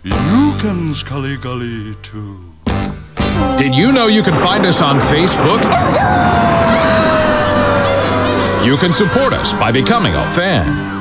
you can Scully Gully too. Did you know you can find us on Facebook? You can support us by becoming a fan.